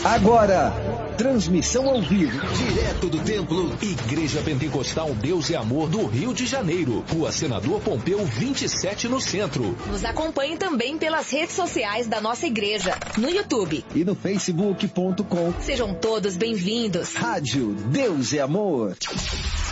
Agora, transmissão ao vivo, direto do templo Igreja Pentecostal Deus e Amor do Rio de Janeiro, Rua Senador Pompeu 27 no centro. Nos acompanhe também pelas redes sociais da nossa igreja, no YouTube e no facebook.com. Sejam todos bem-vindos. Rádio Deus e Amor.